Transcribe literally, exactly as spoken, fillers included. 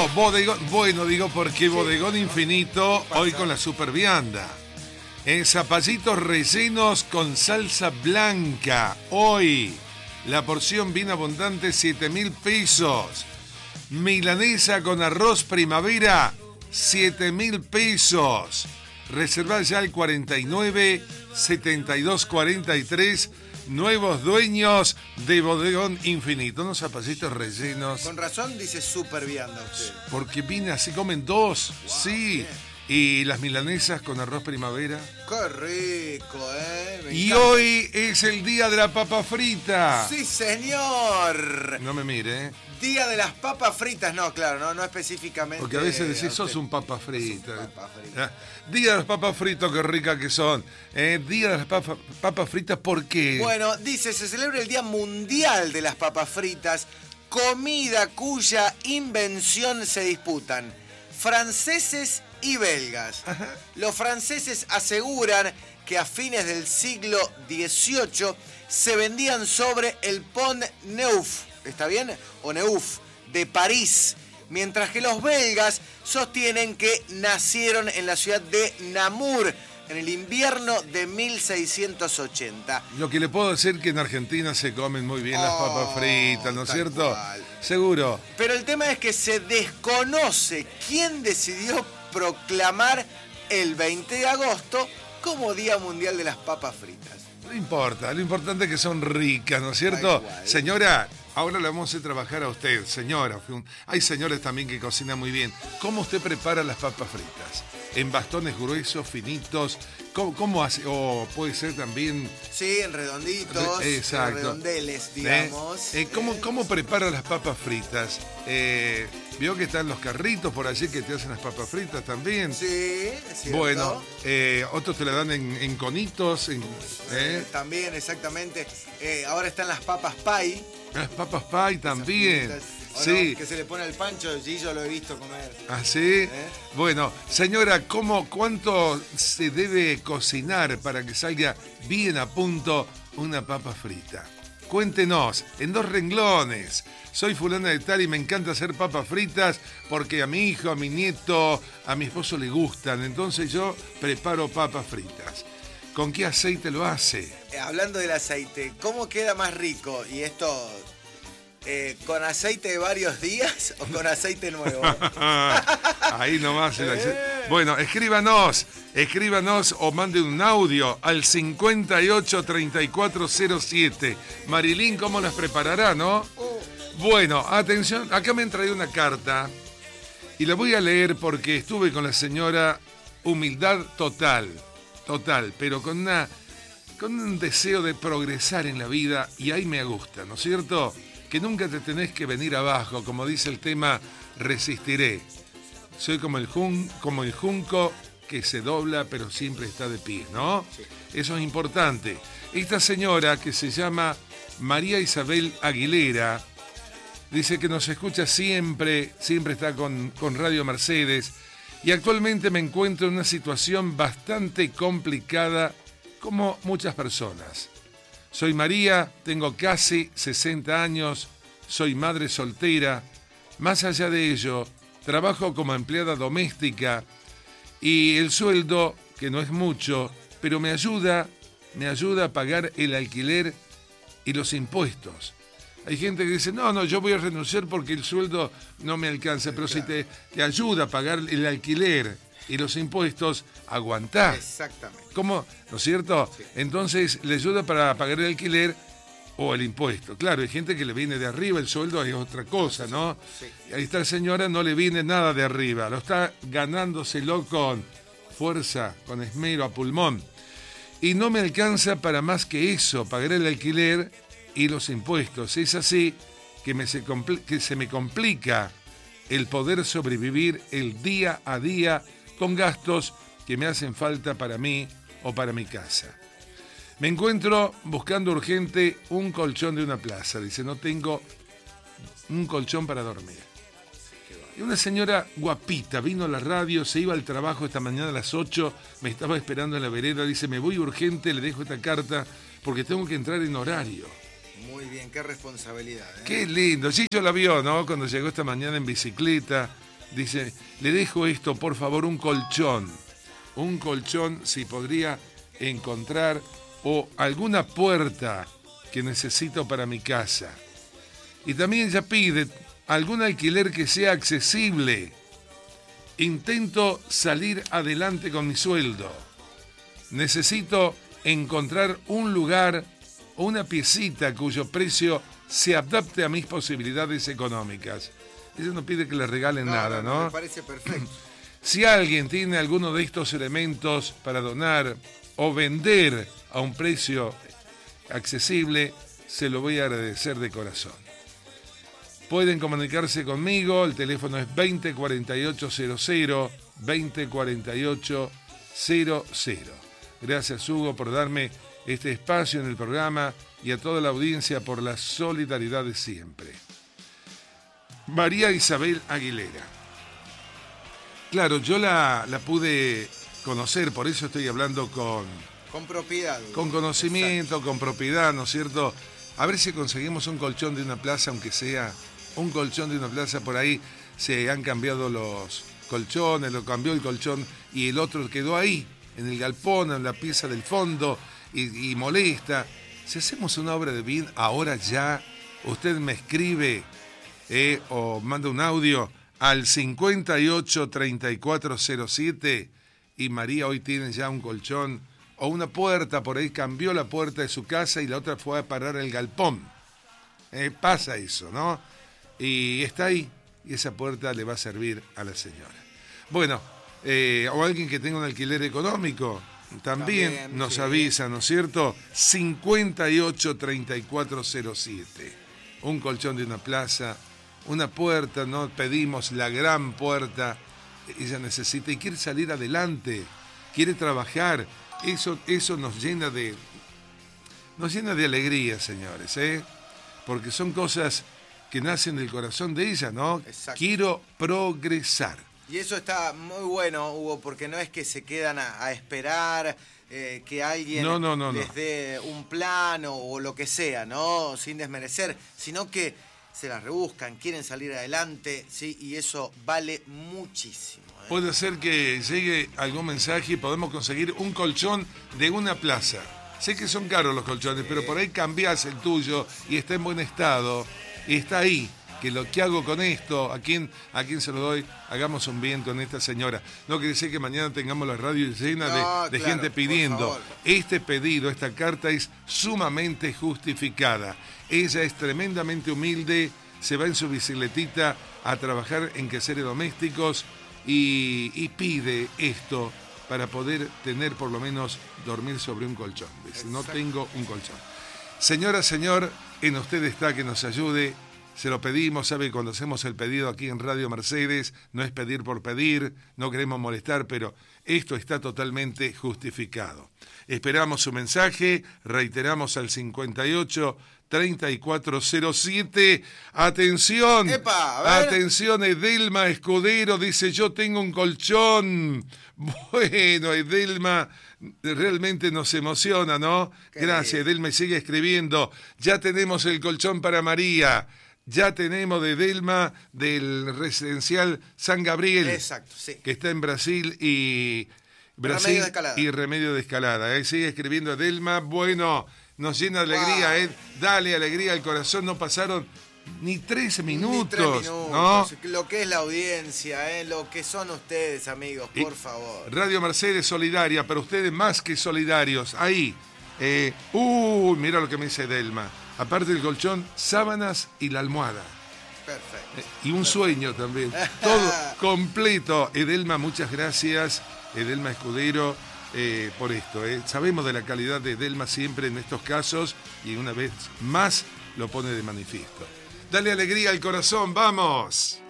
bodegón, bueno, digo porque Sí. Bodegón Infinito, ¿Qué pasa? hoy con la super vianda. En zapallitos rellenos con salsa blanca. Hoy, la porción bien abundante, siete mil pesos. Milanesa con arroz primavera, siete mil pesos. Reserva ya el cuarenta y nueve, setenta y dos, cuarenta y tres. Nuevos dueños de Bodegón Infinito. Unos zapallitos rellenos. Con razón dice super vianda usted. Porque vine así, comen dos. Wow, sí. bien. Y las milanesas con arroz primavera. Qué rico, ¿eh? Me Y encanta. hoy es el día de la papa frita. Sí, señor. No me mire, ¿eh? Día de las papas fritas. No, claro, no, no específicamente. Porque a veces decís, a sos usted. un papa frita. Sos un papa frita. Ah, Día de las papas fritas, qué ricas que son. Eh, día de las papas, papas fritas, ¿por qué? Bueno, dice, se celebra el Día Mundial de las Papas Fritas, comida cuya invención se disputan franceses y belgas. Ajá. Los franceses aseguran que a fines del siglo dieciocho se vendían sobre el Pont Neuf, ¿está bien? O Neuf, de París, mientras que los belgas sostienen que nacieron en la ciudad de Namur en el invierno de mil seiscientos ochenta. Lo que le puedo decir que en Argentina se comen muy bien las Oh, papas fritas, ¿no es tal cierto? cual. Seguro. Pero el tema es que se desconoce quién decidió proclamar el veinte de agosto como Día Mundial de las Papas Fritas. No importa, lo importante es que son ricas, ¿no es cierto? Tal cual. Señora, ahora le vamos a hacer trabajar a usted, señora. Hay señores también que cocinan muy bien. ¿Cómo usted prepara las papas fritas? ¿En bastones gruesos, finitos? ¿Cómo, cómo hace? O puede ser también... Sí, en redonditos, Re- exacto. en redondeles, ¿eh? digamos. Eh, ¿cómo, ¿Cómo prepara las papas fritas? Eh, Vio que están los carritos por allí que te hacen las papas fritas también. Sí, es cierto. Bueno, eh, otros te la dan en, en conitos, en, Eh, ¿eh? También, exactamente. Eh, ahora están las papas pie. Las papas pie también. Esas finitas, ¿o Sí. no? Que se le pone al pancho, y yo lo he visto comer. ¿Ah, sí? ¿Eh? Bueno, señora, ¿cómo, ¿cuánto se debe cocinar para que salga bien a punto una papa frita? Cuéntenos, en dos renglones. Soy fulana de tal y me encanta hacer papas fritas porque a mi hijo, a mi nieto, a mi esposo le gustan. Entonces yo preparo papas fritas. ¿Con qué aceite lo hace? Eh, hablando del aceite, ¿cómo queda más rico? Y esto, eh, ¿con aceite de varios días o con aceite nuevo? Ahí nomás. el aceite. Bueno, escríbanos, escríbanos o manden un audio al cincuenta y ocho, treinta y cuatro cero siete. Marilyn, ¿cómo las preparará, no? Bueno, atención, acá me han traído una carta y la voy a leer porque estuve con la señora, humildad total, total, pero con una, con un deseo de progresar en la vida y ahí me gusta, ¿no es cierto? Que nunca te tenés que venir abajo, como dice el tema, resistiré. Soy como el, jun, como el junco que se dobla pero siempre está de pie, ¿no? Sí. Eso es importante. Esta señora que se llama María Isabel Aguilera, dice que nos escucha siempre, siempre está con, con Radio Mercedes y actualmente me encuentro en una situación bastante complicada como muchas personas. Soy María, tengo casi sesenta años, soy madre soltera. Más allá de ello, trabajo como empleada doméstica y el sueldo, que no es mucho, pero me ayuda, me ayuda a pagar el alquiler y los impuestos. Hay gente que dice, no, no, yo voy a renunciar porque el sueldo no me alcanza, pero si te, te ayuda a pagar el alquiler y los impuestos, aguantá. Exactamente. ¿Cómo? ¿No es cierto? Sí. Entonces, le ayuda para pagar el alquiler o el impuesto. Claro, hay gente que le viene de arriba, el sueldo es otra cosa, ¿no? Sí. Y a esta señora no le viene nada de arriba, lo está ganándoselo con fuerza, con esmero, a pulmón. Y no me alcanza para más que eso, pagar el alquiler y los impuestos. Es así que, me se, compl- que se me complica el poder sobrevivir el día a día con gastos que me hacen falta para mí o para mi casa. Me encuentro buscando urgente un colchón de una plaza. Dice, no tengo un colchón para dormir. Y una señora guapita vino a la radio, se iba al trabajo esta mañana a las ocho, me estaba esperando en la vereda, dice, me voy urgente, le dejo esta carta porque tengo que entrar en horario. Muy bien, qué responsabilidad. ¿eh? Qué lindo. Sí, yo la vio, ¿no? Cuando llegó esta mañana en bicicleta, Dice, le dejo esto, por favor, un colchón. Un colchón, si podría encontrar, o alguna puerta que necesito para mi casa. Y también ella pide algún alquiler que sea accesible. Intento salir adelante con mi sueldo. Necesito encontrar un lugar o una piecita cuyo precio se adapte a mis posibilidades económicas. Ella no pide que le regalen no, nada, ¿no? ¿no? Me parece perfecto. Si alguien tiene alguno de estos elementos para donar o vender a un precio accesible, se lo voy a agradecer de corazón. Pueden comunicarse conmigo, el teléfono es veinte cuarenta y ocho cero cero, veinte cuarenta y ocho cero cero. Gracias, Hugo, por darme este espacio en el programa y a toda la audiencia por la solidaridad de siempre. María Isabel Aguilera. Claro, yo la, la pude conocer, por eso estoy hablando con... Con propiedad. Con conocimiento, exacto, con propiedad, ¿no es cierto? A ver si conseguimos un colchón de una plaza, aunque sea un colchón de una plaza. Por ahí se han cambiado los colchones, lo cambió el colchón y el otro quedó ahí, en el galpón, en la pieza del fondo, y, y molesta. Si hacemos una obra de bien, ahora ya, usted me escribe eh, o manda un audio al cincuenta y ocho treinta y cuatro cero siete y María hoy tiene ya un colchón o una puerta, por ahí cambió la puerta de su casa y la otra fue a parar el galpón. Eh, pasa eso, ¿no? Y está ahí, y esa puerta le va a servir a la señora. Bueno, eh, o alguien que tenga un alquiler económico, también, también nos sí. avisa, ¿no es cierto? cincuenta y ocho treinta y cuatro cero siete. Un colchón de una plaza, una puerta, ¿no? Pedimos la gran puerta, ella necesita y quiere salir adelante, quiere trabajar. Eso, eso nos llena de nos llena de alegría, señores, ¿eh? Porque son cosas que nacen del corazón de ella, ¿no? Exacto. Quiero progresar. Y eso está muy bueno, Hugo, porque no es que se quedan a, a esperar eh, que alguien no, no, no, les no. dé un plano o lo que sea, ¿no? Sin desmerecer, sino que se las rebuscan, quieren salir adelante, ¿sí? Y eso vale muchísimo. Puede ser que llegue algún mensaje y podemos conseguir un colchón de una plaza. Sé que son caros los colchones, sí, pero por ahí cambiás el tuyo y está en buen estado y está ahí. Que lo que hago con esto, ¿a quién, a quién se lo doy? Hagamos un bien con esta señora. No quiere decir que mañana tengamos la radio llena no, de, de claro, gente pidiendo. Este pedido, esta carta es sumamente justificada. Ella es tremendamente humilde, se va en su bicicletita a trabajar en quehaceres domésticos y, y pide esto para poder tener por lo menos dormir sobre un colchón. Dice, no tengo un colchón. Señora, señor, en usted está que nos ayude. Se lo pedimos, sabe, cuando hacemos el pedido aquí en Radio Mercedes, no es pedir por pedir, no queremos molestar, pero esto está totalmente justificado. Esperamos su mensaje, reiteramos al cincuenta y ocho treinta y cuatro cero siete. ¡Atención! Epa, a ver. Atención, Edelma Escudero dice, yo tengo un colchón. Bueno, Edelma, realmente nos emociona, ¿no? Qué Gracias, bien. Edelma, sigue escribiendo. Ya tenemos el colchón para María. Ya tenemos de Edelma del residencial San Gabriel. Exacto, sí. Que está en Brasil y... Brasil Remedio de Escalada. Y Remedio de Escalada. ¿eh? Sigue escribiendo Edelma. Bueno, nos llena de alegría, wow. Ed. Dale alegría al corazón. No pasaron ni tres minutos. Ni tres minutos. ¿No? Lo que es la audiencia, ¿eh? Lo que son ustedes, amigos, por y favor. Radio Mercedes solidaria, pero ustedes más que solidarios. Ahí. Eh, uy, mira lo que me dice Edelma. Aparte del colchón, sábanas y la almohada. Perfecto. Eh, y un Perfecto. Sueño también. Todo completo. Edelma, muchas gracias. Edelma Escudero, eh, por esto. Eh. Sabemos de la calidad de Edelma siempre en estos casos y una vez más lo pone de manifiesto. Dale alegría al corazón, ¡vamos!